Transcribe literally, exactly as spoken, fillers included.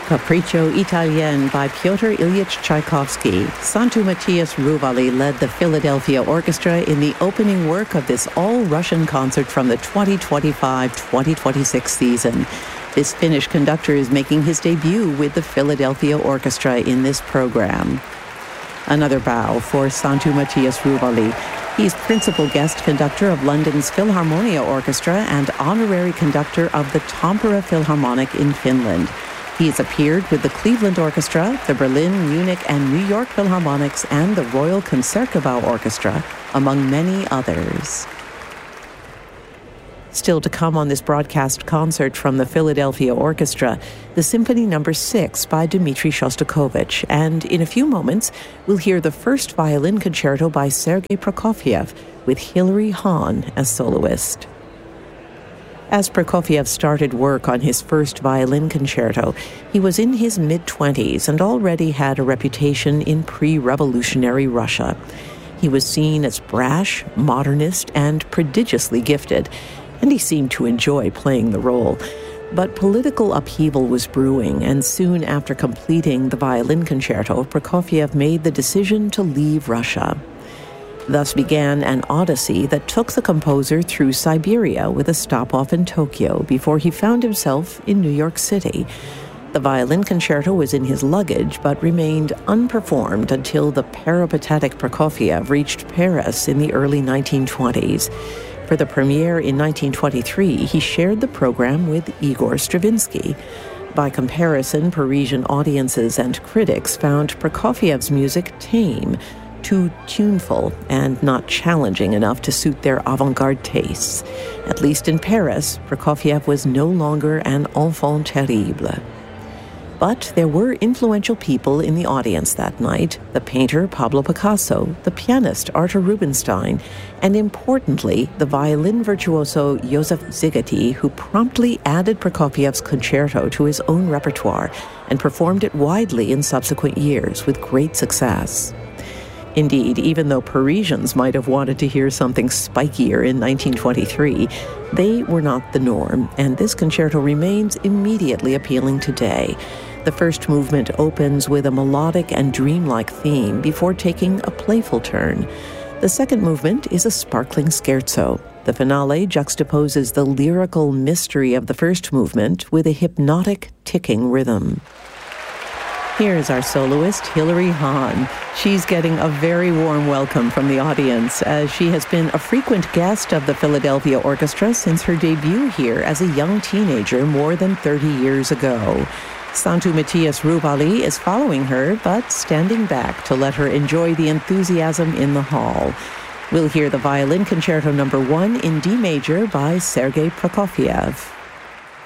Capriccio Italien by Pyotr Ilyich Tchaikovsky. Santu Matthias Ruvali led the Philadelphia Orchestra in the opening work of this all-Russian concert from the twenty twenty-five twenty twenty-six season. This Finnish conductor is making his debut with the Philadelphia Orchestra in this program. Another bow for Santu Matthias Ruvali. He's principal guest conductor of London's Philharmonia Orchestra and honorary conductor of the Tampere Philharmonic in Finland. He has appeared with the Cleveland Orchestra, the Berlin, Munich, and New York Philharmonics, and the Royal Concertgebouw Orchestra, among many others. Still to come on this broadcast concert from the Philadelphia Orchestra, the Symphony Number six by Dmitri Shostakovich, and in a few moments, we'll hear the first violin concerto by Sergei Prokofiev, with Hilary Hahn as soloist. As Prokofiev started work on his first violin concerto, he was in his mid-twenties and already had a reputation in pre-revolutionary Russia. He was seen as brash, modernist, and prodigiously gifted, and he seemed to enjoy playing the role. But political upheaval was brewing, and soon after completing the violin concerto, Prokofiev made the decision to leave Russia. Thus began an odyssey that took the composer through Siberia with a stop-off in Tokyo before he found himself in New York City. The violin concerto was in his luggage but remained unperformed until the peripatetic Prokofiev reached Paris in the early nineteen twenties. For the premiere in nineteen twenty-three, he shared the program with Igor Stravinsky. By comparison, Parisian audiences and critics found Prokofiev's music tame, too tuneful, and not challenging enough to suit their avant-garde tastes. At least in Paris, Prokofiev was no longer an enfant terrible. But there were influential people in the audience that night: the painter Pablo Picasso, the pianist Artur Rubinstein, and importantly, the violin virtuoso Joseph Szigeti, who promptly added Prokofiev's concerto to his own repertoire and performed it widely in subsequent years with great success. Indeed, even though Parisians might have wanted to hear something spikier in nineteen twenty-three, they were not the norm, and this concerto remains immediately appealing today. The first movement opens with a melodic and dreamlike theme before taking a playful turn. The second movement is a sparkling scherzo. The finale juxtaposes the lyrical mystery of the first movement with a hypnotic ticking rhythm. Here's our soloist, Hilary Hahn. She's getting a very warm welcome from the audience, as she has been a frequent guest of the Philadelphia Orchestra since her debut here as a young teenager more than thirty years ago. Santu Matthias Ruvali is following her, but standing back to let her enjoy the enthusiasm in the hall. We'll hear the Violin Concerto Number one in D major by Sergei Prokofiev.